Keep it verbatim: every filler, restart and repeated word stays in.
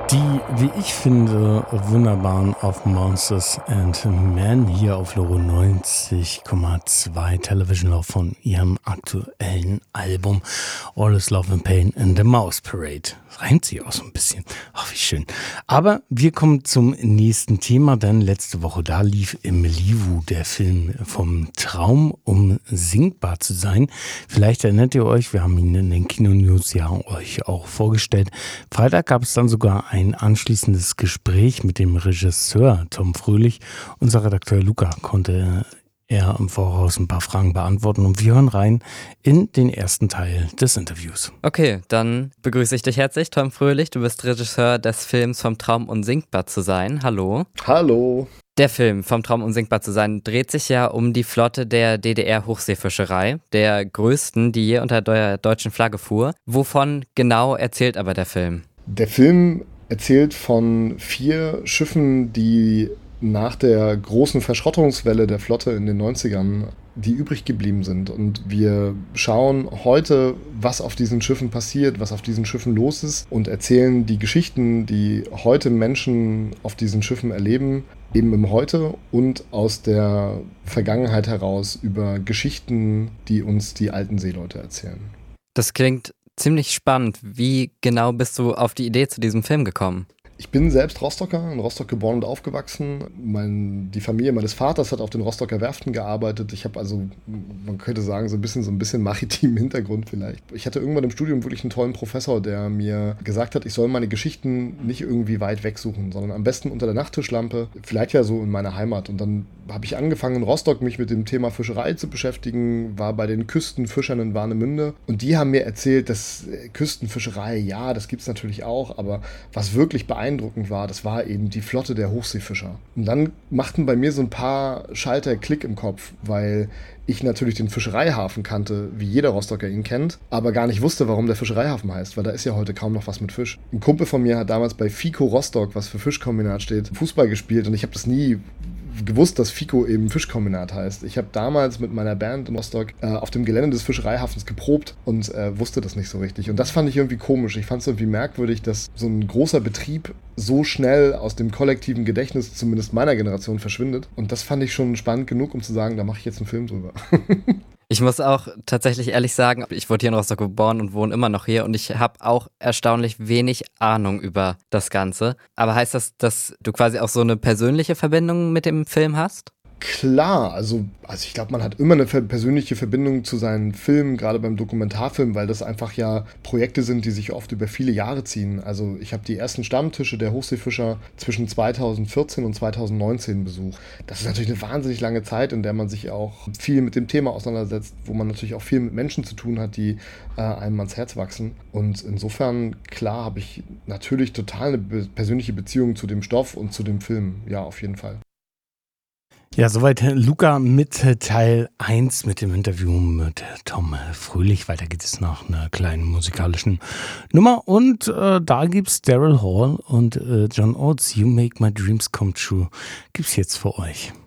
Die, wie ich finde, wunderbaren Of Monsters and Men hier auf Loro neunzig Komma zwei Television Love von ihrem aktuellen Album All Is Love and Pain in the Mouse Parade. Reimt sich auch so ein bisschen. Ach, wie schön. Aber wir kommen zum nächsten Thema, denn letzte Woche da lief im Livu der Film vom Traum, um singbar zu sein. Vielleicht erinnert ihr euch, wir haben ihn in den Kino-News ja euch auch vorgestellt. Freitag gab es dann sogar ein anschließendes Gespräch mit dem Regisseur Tom Fröhlich. Unser Redakteur Luca konnte er im Voraus ein paar Fragen beantworten und wir hören rein in den ersten Teil des Interviews. Okay, dann begrüße ich dich herzlich, Tom Fröhlich. Du bist Regisseur des Films Vom Traum unsinkbar zu sein. Hallo. Hallo. Der Film Vom Traum unsinkbar zu sein dreht sich ja um die Flotte der D D R-Hochseefischerei, der größten, die je unter der deutschen Flagge fuhr. Wovon genau erzählt aber der Film? Der Film erzählt von vier Schiffen, die nach der großen Verschrottungswelle der Flotte in den neunzigern, die übrig geblieben sind. Und wir schauen heute, was auf diesen Schiffen passiert, was auf diesen Schiffen los ist und erzählen die Geschichten, die heute Menschen auf diesen Schiffen erleben, eben im Heute und aus der Vergangenheit heraus über Geschichten, die uns die alten Seeleute erzählen. Das klingt ziemlich spannend. Wie genau bist du auf die Idee zu diesem Film gekommen? Ich bin selbst Rostocker, in Rostock geboren und aufgewachsen. Mein, die Familie meines Vaters hat auf den Rostocker Werften gearbeitet. Ich habe also, man könnte sagen, so ein bisschen so ein bisschen maritimen Hintergrund vielleicht. Ich hatte irgendwann im Studium wirklich einen tollen Professor, der mir gesagt hat, ich soll meine Geschichten nicht irgendwie weit weg suchen, sondern am besten unter der Nachttischlampe, vielleicht ja so in meiner Heimat. Und dann habe ich angefangen in Rostock mich mit dem Thema Fischerei zu beschäftigen, war bei den Küstenfischern in Warnemünde und die haben mir erzählt, dass Küstenfischerei, ja, das gibt es natürlich auch, aber was wirklich beeindruckend war, das war eben die Flotte der Hochseefischer. Und dann machten bei mir so ein paar Schalter Klick im Kopf, weil ich natürlich den Fischereihafen kannte, wie jeder Rostocker ihn kennt, aber gar nicht wusste, warum der Fischereihafen heißt, weil da ist ja heute kaum noch was mit Fisch. Ein Kumpel von mir hat damals bei FICO Rostock, was für Fischkombinat steht, Fußball gespielt und ich habe das nie gewusst, dass FICO eben Fischkombinat heißt. Ich habe damals mit meiner Band in Rostock äh, auf dem Gelände des Fischereihafens geprobt und äh, wusste das nicht so richtig. Und das fand ich irgendwie komisch. Ich fand es irgendwie merkwürdig, dass so ein großer Betrieb so schnell aus dem kollektiven Gedächtnis, zumindest meiner Generation, verschwindet. Und das fand ich schon spannend genug, um zu sagen, da mache ich jetzt einen Film drüber. Ich muss auch tatsächlich ehrlich sagen, ich wurde hier in Rostock geboren und wohne immer noch hier und ich habe auch erstaunlich wenig Ahnung über das Ganze. Aber heißt das, dass du quasi auch so eine persönliche Verbindung mit dem Film hast? Klar, also, also ich glaube, man hat immer eine persönliche Verbindung zu seinen Filmen, gerade beim Dokumentarfilm, weil das einfach ja Projekte sind, die sich oft über viele Jahre ziehen. Also ich habe die ersten Stammtische der Hochseefischer zwischen zweitausendvierzehn und zweitausendneunzehn besucht. Das ist natürlich eine wahnsinnig lange Zeit, in der man sich auch viel mit dem Thema auseinandersetzt, wo man natürlich auch viel mit Menschen zu tun hat, die äh, einem ans Herz wachsen. Und insofern, klar, habe ich natürlich total eine be- persönliche Beziehung zu dem Stoff und zu dem Film. Ja, auf jeden Fall. Ja, soweit Luca mit Teil eins mit dem Interview mit Tom Fröhlich. Weiter geht es nach einer kleinen musikalischen Nummer und äh, da gibt's Daryl Hall und äh, John Oates, You Make My Dreams Come True, gibt's jetzt für euch.